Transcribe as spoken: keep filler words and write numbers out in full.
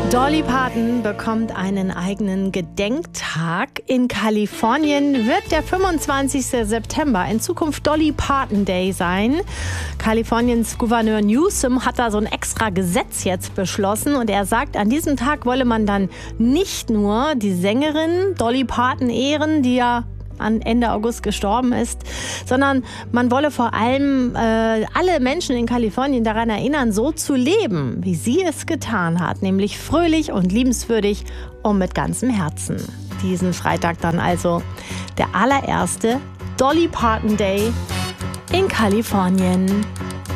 Dolly Parton bekommt einen eigenen Gedenktag. In Kalifornien wird der fünfundzwanzigste September in Zukunft Dolly Parton Day sein. Kaliforniens Gouverneur Newsom hat da so ein extra Gesetz jetzt beschlossen und er sagt, an diesem Tag wolle man dann nicht nur die Sängerin Dolly Parton ehren, die ja an Ende August gestorben ist, sondern man wolle vor allem äh, alle Menschen in Kalifornien daran erinnern, so zu leben, wie sie es getan hat, nämlich fröhlich und liebenswürdig und mit ganzem Herzen. Diesen Freitag dann also der allererste Dolly Parton Day in Kalifornien.